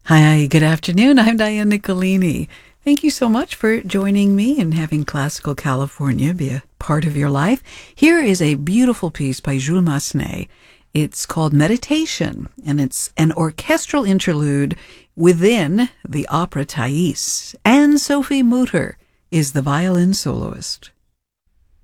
Hi, good afternoon. I'm Diane Nicolini. Thank you so much for joining me and having Classical California be a part of your life. Here is a beautiful piece by Jules Massenet. It's called Meditation, and it's an orchestral interlude within the opera Thais. And Sophie Mutter is the violin soloist.